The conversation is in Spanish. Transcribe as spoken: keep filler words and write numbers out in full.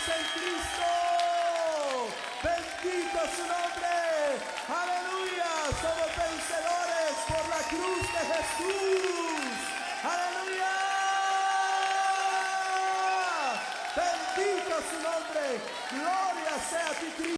en Cristo. Bendito su nombre. Aleluya. Somos vencedores por la cruz de Jesús. Aleluya. Bendito su nombre. Gloria sea a ti, Cristo.